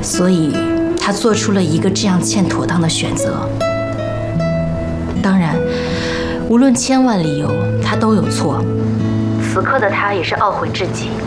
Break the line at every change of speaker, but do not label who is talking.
所以他做出了一个这样欠妥当的选择。当然，无论千万理由，他都有错。此刻的他也是懊悔至极。